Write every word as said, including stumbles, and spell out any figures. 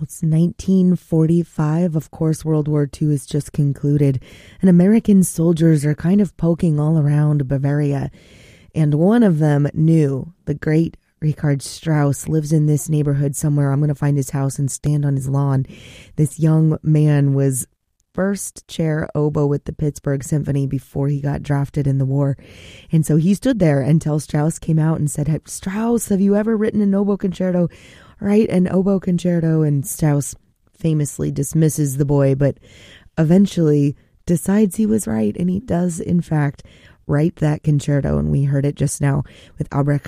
It's nineteen forty-five. Of course, World War Two has just concluded, and American soldiers are kind of poking all around Bavaria. And one of them knew the great Richard Strauss lives in this neighborhood somewhere. I'm going to find his house and stand on his lawn. This young man was first chair oboe with the Pittsburgh Symphony before he got drafted in the war. And so he stood there until Strauss came out and said, hey, Strauss, have you ever written an oboe concerto? Write an oboe concerto. And Strauss famously dismisses the boy, but eventually decides he was right. And he does, in fact, write that concerto. And we heard it just now with Albrecht